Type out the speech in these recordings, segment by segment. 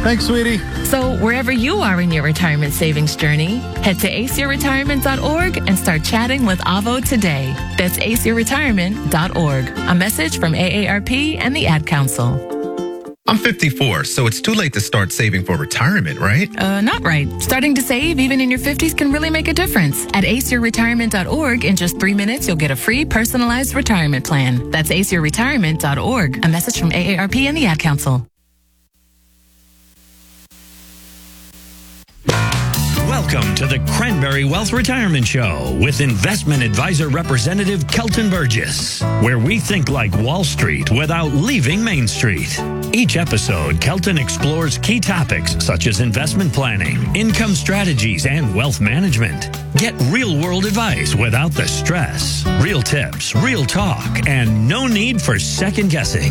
Thanks, sweetie. So wherever you are in your retirement savings journey, head to aceyourretirement.org and start chatting with Avo today. That's aceyourretirement.org. A message from AARP and the Ad Council. I'm 54, so it's too late to start saving for retirement, right? Not right. Starting to save even in your 50s can really make a difference. At aceyourretirement.org, in just 3 minutes, you'll get a free personalized retirement plan. That's aceyourretirement.org. A message from AARP and the Ad Council. Welcome to the Cranberry Wealth Retirement Show with investment advisor representative Kelton Burgess, where we think like Wall Street without leaving Main Street. Each episode, Kelton explores key topics such as investment planning, income strategies, and wealth management. Get real-world advice without the stress, real tips, real talk, and no need for second-guessing.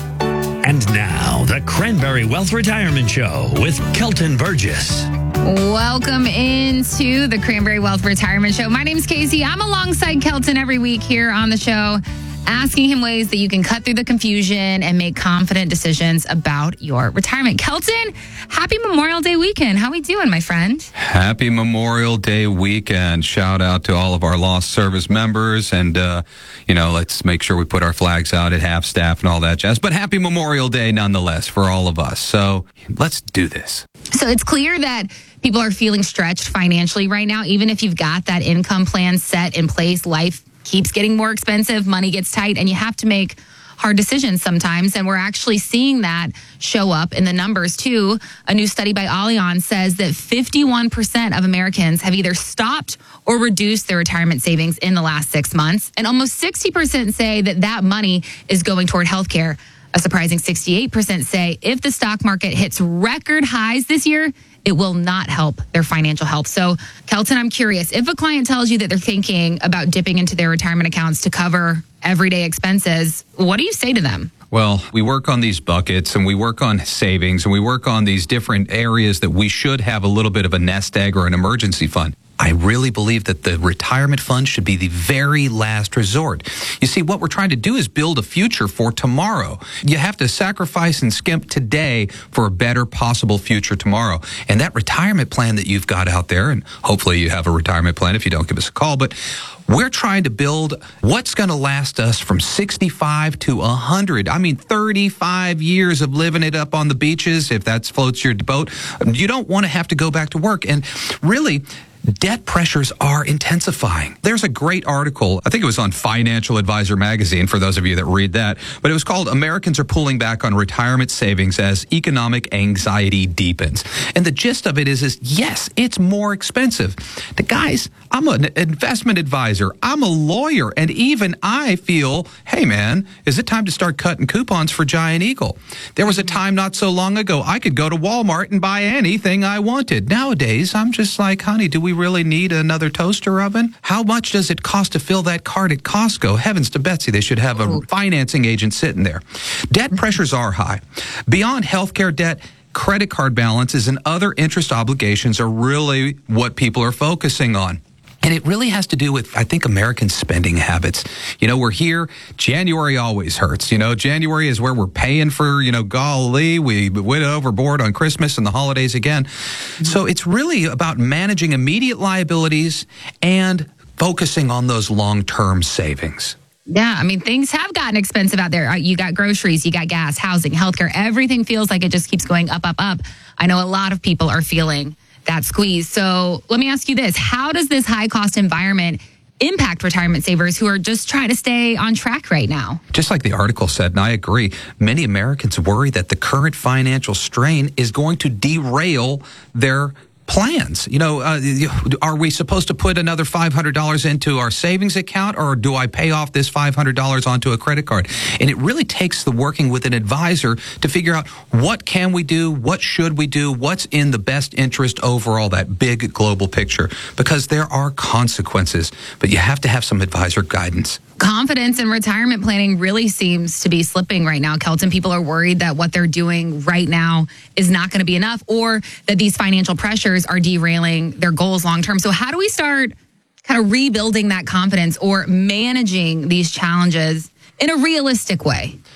And now, the Cranberry Wealth Retirement Show with Kelton Burgess. Welcome into the Cranberry Wealth Retirement Show. My name's Casey. I'm alongside Kelton every week here on the show, asking him ways that you can cut through the confusion and make confident decisions about your retirement. Kelton, happy Memorial Day weekend. How we doing, my friend? Happy Memorial Day weekend. Shout out to all of our lost service members. And, let's make sure we put our flags out at half staff and all that jazz. But happy Memorial Day nonetheless for all of us. So let's do this. So it's clear that people are feeling stretched financially right now. Even if you've got that income plan set in place, life keeps getting more expensive, money gets tight, and you have to make hard decisions sometimes. And we're actually seeing that show up in the numbers too. A new study by Allianz says that 51% of Americans have either stopped or reduced their retirement savings in the last 6 months. And almost 60% say that money is going toward healthcare. A surprising 68% say if the stock market hits record highs this year, it will not help their financial health. So, Kelton, I'm curious, if a client tells you that they're thinking about dipping into their retirement accounts to cover everyday expenses, what do you say to them? Well, we work on these buckets and we work on savings and we work on these different areas that we should have a little bit of a nest egg or an emergency fund. I really believe that the retirement fund should be the very last resort. You see, what we're trying to do is build a future for tomorrow. You have to sacrifice and skimp today for a better possible future tomorrow. And that retirement plan that you've got out there, and hopefully you have a retirement plan if you don't give us a call, but we're trying to build what's going to last us from 65 to 100. I mean, 35 years of living it up on the beaches, if that floats your boat. You don't want to have to go back to work. And really, debt pressures are intensifying. There's a great article, I think it was on Financial Advisor magazine, for those of you that read that, but it was called Americans Are Pulling Back on Retirement Savings as Economic Anxiety Deepens. And the gist of it is yes, it's more expensive. The guys, I'm an investment advisor, I'm a lawyer, and even I feel, hey man, is it time to start cutting coupons for Giant Eagle? There was a time not so long ago I could go to Walmart and buy anything I wanted. Nowadays, I'm just like, honey, do we really need another toaster oven? How much does it cost to fill that cart at Costco? Heavens to Betsy, they should have a financing agent sitting there. Debt pressures are high. Beyond healthcare debt, credit card balances and other interest obligations are really what people are focusing on. And it really has to do with, I think, American spending habits. We're here. January always hurts. January is where we're paying for, golly, we went overboard on Christmas and the holidays again. So it's really about managing immediate liabilities and focusing on those long-term savings. Yeah, I mean, things have gotten expensive out there. You got groceries, you got gas, housing, healthcare. Everything feels like it just keeps going up, up, up. I know a lot of people are feeling that squeeze. So let me ask you this. How does this high cost environment impact retirement savers who are just trying to stay on track right now? Just like the article said, and I agree, many Americans worry that the current financial strain is going to derail their plans. Are we supposed to put another $500 into our savings account, or do I pay off this $500 onto a credit card? And it really takes the working with an advisor to figure out what can we do, what should we do, what's in the best interest overall, that big global picture, because there are consequences, but you have to have some advisor guidance. Confidence in retirement planning really seems to be slipping right now, Kelton. People are worried that what they're doing right now is not going to be enough, or that these financial pressures are derailing their goals long term. So how do we start kind of rebuilding that confidence or managing these challenges in a realistic way?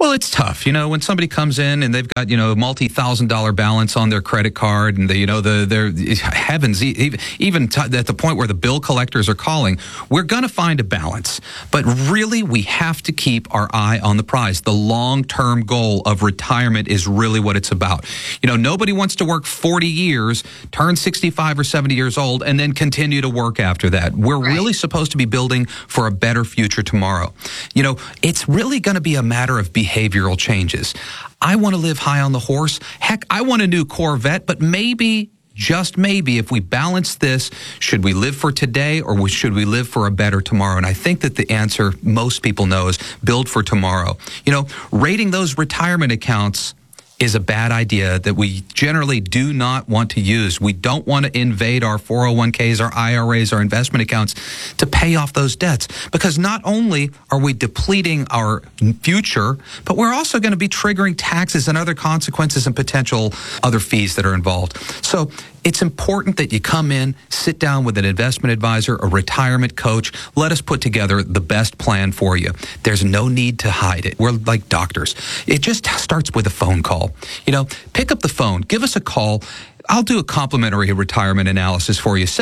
Well, it's tough. When somebody comes in and they've got, multi-$1,000 balance on their credit card and they're heavens, even at the point where the bill collectors are calling, we're going to find a balance. But really, we have to keep our eye on the prize. The long-term goal of retirement is really what it's about. Nobody wants to work 40 years, turn 65 or 70 years old, and then continue to work after that. We're really supposed to be building for a better future tomorrow. It's really going to be a matter of behavioral changes. I want to live high on the horse. Heck, I want a new Corvette, but maybe, just maybe, if we balance this, should we live for today or should we live for a better tomorrow? And I think that the answer most people know is build for tomorrow. Rating those retirement accounts is a bad idea that we generally do not want to use. We don't want to invade our 401ks, our IRAs, our investment accounts to pay off those debts, because not only are we depleting our future, but we're also going to be triggering taxes and other consequences and potential other fees that are involved. So it's important that you come in, sit down with an investment advisor, a retirement coach. Let us put together the best plan for you. There's no need to hide it. We're like doctors. It just starts with a phone call. Pick up the phone, give us a call. I'll do a complimentary retirement analysis for you.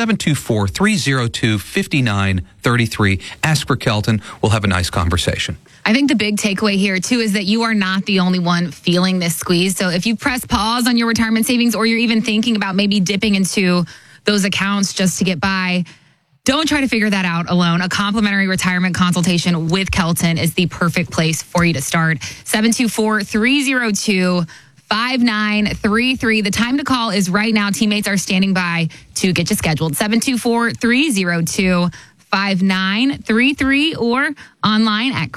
724-302-5933. Ask for Kelton. We'll have a nice conversation. I think the big takeaway here, too, is that you are not the only one feeling this squeeze. So if you press pause on your retirement savings, or you're even thinking about maybe dipping into those accounts just to get by, don't try to figure that out alone. A complimentary retirement consultation with Kelton is the perfect place for you to start. 724-302-5933. The time to call is right now. Teammates are standing by to get you scheduled. 724-302-5933 or online at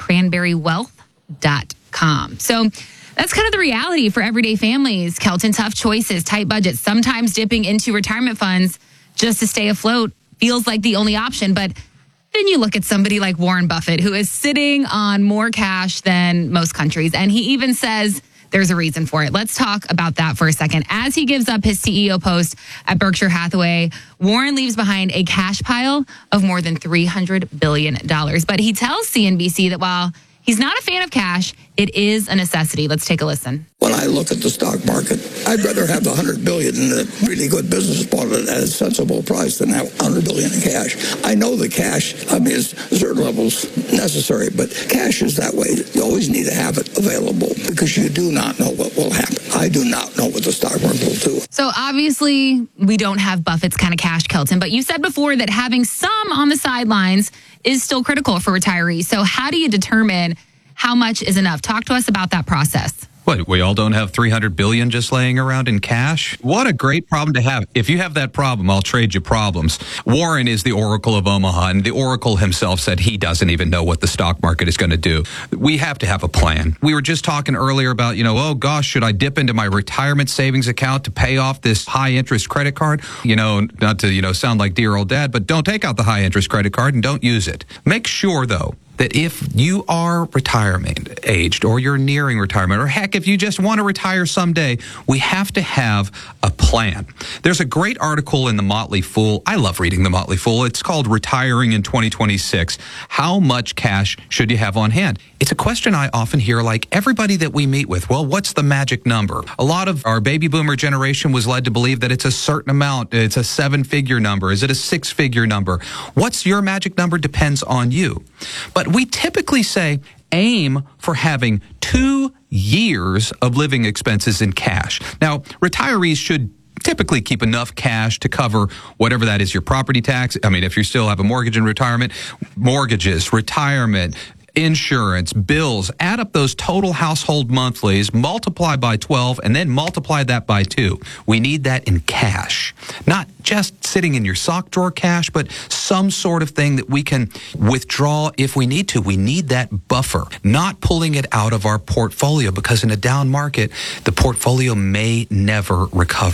cranberrywealth.com. So that's kind of the reality for everyday families. Kelton, tough choices, tight budgets, sometimes dipping into retirement funds just to stay afloat feels like the only option. But then you look at somebody like Warren Buffett, who is sitting on more cash than most countries. And he even says there's a reason for it. Let's talk about that for a second. As he gives up his CEO post at Berkshire Hathaway, Warren leaves behind a cash pile of more than $300 billion. But he tells CNBC that while he's not a fan of cash, it is a necessity. Let's take a listen. When I look at the stock market, I'd rather have the $100 billion in a really good business bought at a sensible price than have $100 billion in cash. I know the cash, is certain levels necessary, but cash is that way. You always need to have it available because you do not know what will happen. I do not know what the stock market will do. So obviously, we don't have Buffett's kind of cash, Kelton, but you said before that having some on the sidelines is still critical for retirees. So how do you determine how much is enough? Talk to us about that process. What, we all don't have $300 billion just laying around in cash? What a great problem to have. If you have that problem, I'll trade you problems. Warren is the Oracle of Omaha, and the Oracle himself said he doesn't even know what the stock market is going to do. We have to have a plan. We were just talking earlier about, oh gosh, should I dip into my retirement savings account to pay off this high interest credit card? Not to, sound like dear old dad, but don't take out the high interest credit card and don't use it. Make sure, though, that if you are retirement aged or you're nearing retirement, or heck, if you just want to retire someday, we have to have a plan. There's a great article in the Motley Fool. I love reading the Motley Fool. It's called Retiring in 2026. How much cash should you have on hand? It's a question I often hear, like everybody that we meet with. Well, what's the magic number? A lot of our baby boomer generation was led to believe that it's a certain amount. It's a 7-figure number. Is it a 6-figure number? What's your magic number depends on you. But we typically say aim for having 2 years of living expenses in cash. Now, retirees should typically keep enough cash to cover whatever that is, your property tax. If you still have a mortgage in retirement, mortgages, retirement, insurance, bills, add up those total household monthlies, multiply by 12, and then multiply that by 2. We need that in cash. Not just sitting in your sock drawer cash, but some sort of thing that we can withdraw if we need to. We need that buffer, not pulling it out of our portfolio, because in a down market, the portfolio may never recover.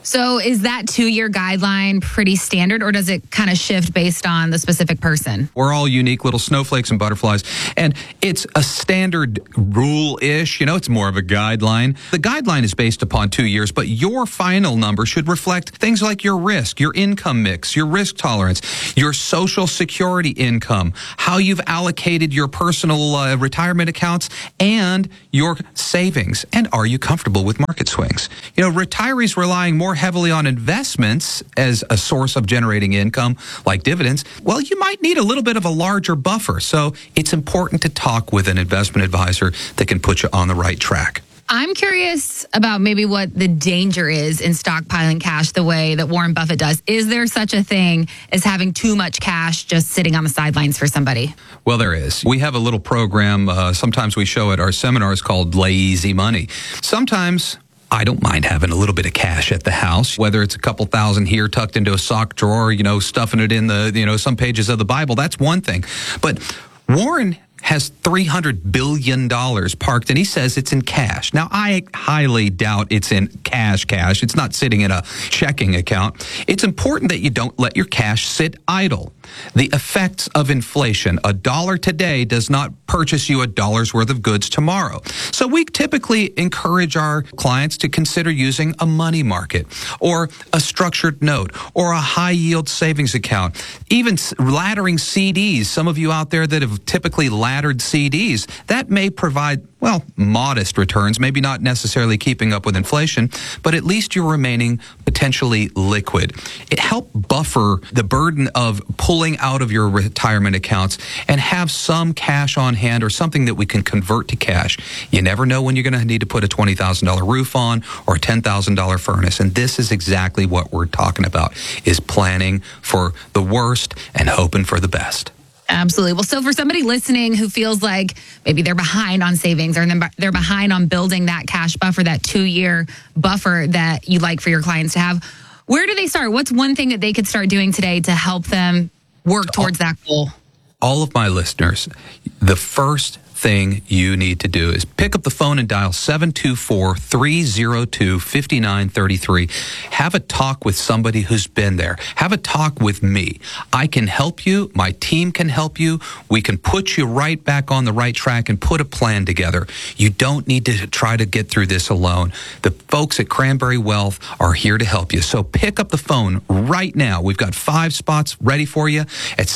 So is that 2-year guideline pretty standard, or does it kind of shift based on the specific person? We're all unique little snowflakes and butterflies, and it's a standard rule-ish. It's more of a guideline. The guideline is based upon 2 years, but your final number should reflect things like your risk, your income mix, your risk tolerance, your Social Security income, how you've allocated your personal retirement accounts, and your savings. And are you comfortable with market swings? Retirees relying more heavily on investments as a source of generating income, like dividends, well, you might need a little bit of a larger buffer. So it's important to talk with an investment advisor that can put you on the right track. I'm curious about maybe what the danger is in stockpiling cash the way that Warren Buffett does. Is there such a thing as having too much cash just sitting on the sidelines for somebody? Well, there is. We have a little program, sometimes we show at our seminars, called Lazy Money. Sometimes I don't mind having a little bit of cash at the house, whether it's a couple thousand here tucked into a sock drawer, stuffing it in the, some pages of the Bible. That's one thing. But Warren has $300 billion parked, and he says it's in cash. Now, I highly doubt it's in cash. It's not sitting in a checking account. It's important that you don't let your cash sit idle. The effects of inflation. $1 today does not purchase you $1's worth of goods tomorrow. So we typically encourage our clients to consider using a money market or a structured note or a high yield savings account. Even laddering CDs. Some of you out there that have typically laddered CDs, that may provide, modest returns, maybe not necessarily keeping up with inflation, but at least you're remaining potentially liquid. It helps buffer the burden of pulling out of your retirement accounts and have some cash on hand or something that we can convert to cash. You never know when you're going to need to put a $20,000 roof on or a $10,000 furnace, and this is exactly what we're talking about, is planning for the worst and hoping for the best. Absolutely. Well, so for somebody listening who feels like maybe they're behind on savings or they're behind on building that cash buffer, that 2-year buffer that you like for your clients to have, where do they start? What's one thing that they could start doing today to help them work towards that goal? All of my listeners, the first thing you need to do is pick up the phone and dial 724-302-5933. Have a talk with somebody who's been there. Have a talk with me. I can help you. My team can help you. We can put you right back on the right track and put a plan together. You don't need to try to get through this alone. The folks at Cranberry Wealth are here to help you. So pick up the phone right now. We've got 5 spots ready for you at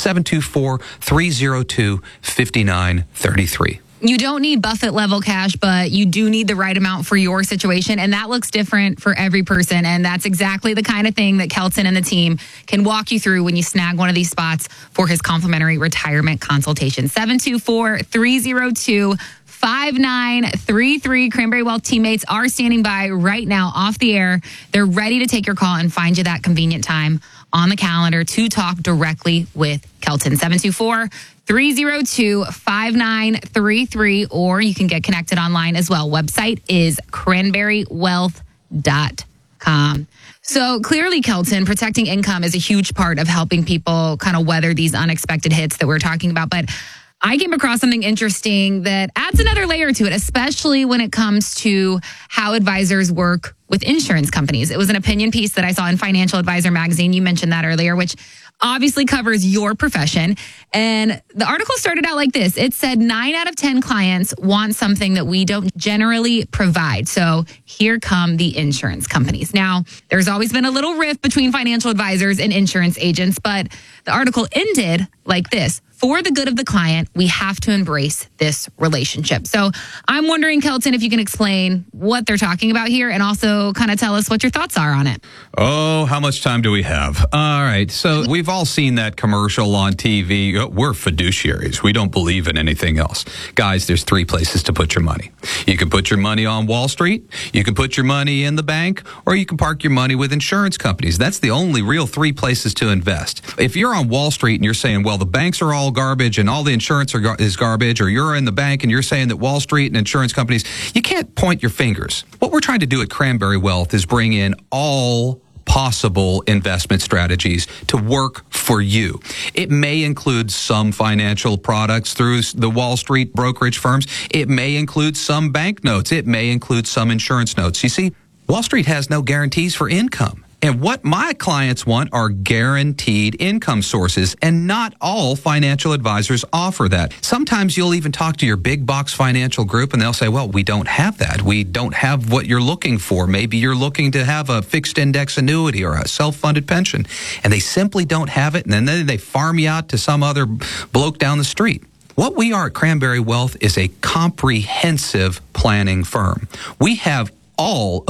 724-302-5933. You don't need Buffett level cash, but you do need the right amount for your situation. And that looks different for every person. And that's exactly the kind of thing that Kelton and the team can walk you through when you snag one of these spots for his complimentary retirement consultation. 724-302-5933. Cranberry Wealth teammates are standing by right now off the air. They're ready to take your call and find you that convenient time on the calendar to talk directly with Kelton. 724-302-5933, or you can get connected online as well. Website is cranberrywealth.com. So clearly, Kelton, protecting income is a huge part of helping people kind of weather these unexpected hits that we're talking about. But I came across something interesting that adds another layer to it, especially when it comes to how advisors work with insurance companies. It was an opinion piece that I saw in Financial Advisor magazine. You mentioned that earlier, which obviously covers your profession. And the article started out like this. It said 9 out of 10 clients want something that we don't generally provide. So here come the insurance companies. Now, there's always been a little rift between financial advisors and insurance agents, but the article ended like this. For the good of the client, we have to embrace this relationship. So I'm wondering, Kelton, if you can explain what they're talking about here and also kind of tell us what your thoughts are on it. Oh, how much time do we have? All right. So we've all seen that commercial on TV. We're fiduciaries. We don't believe in anything else. Guys, there's 3 places to put your money. You can put your money on Wall Street, you can put your money in the bank, or you can park your money with insurance companies. That's the only real 3 places to invest. If you're on Wall Street and you're saying, well, the banks are all garbage and all the insurance is garbage, or you're in the bank and you're saying that Wall Street and insurance companies, you can't point your fingers. What we're trying to do at Cranberry Wealth is bring in all possible investment strategies to work for you. It may include some financial products through the Wall Street brokerage firms. It may include some bank notes. It may include some insurance notes. You see, Wall Street has no guarantees for income. And what my clients want are guaranteed income sources, and not all financial advisors offer that. Sometimes you'll even talk to your big box financial group and they'll say, well, we don't have that. We don't have what you're looking for. Maybe you're looking to have a fixed index annuity or a self-funded pension, and they simply don't have it, and then they farm you out to some other bloke down the street. What we are at Cranberry Wealth is a comprehensive planning firm. We have all